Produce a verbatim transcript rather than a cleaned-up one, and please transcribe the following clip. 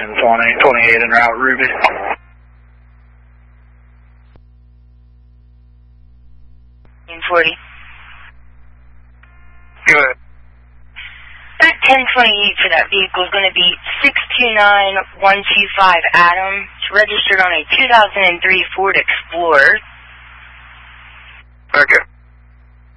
Station twenty, twenty-eight en route, Ruby. forty. Good. That ten twenty-eight for that vehicle is going to be six two nine one two five Adam. It's registered on a two thousand three Ford Explorer. Okay.